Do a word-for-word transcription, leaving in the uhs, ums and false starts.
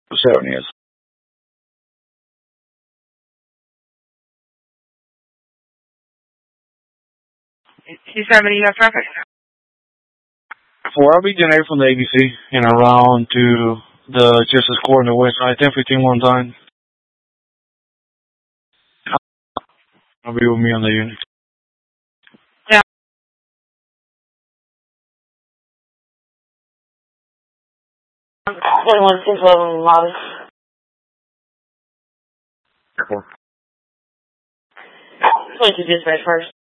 Seven years. Two seventy, you have traffic. Four, I'll be generated from the A B C and around to the Justice Court on the west side. ten fifteen one time. I'll be with me on the unit. Yeah. twenty-one six eleven lobby. twenty-two dispatch first.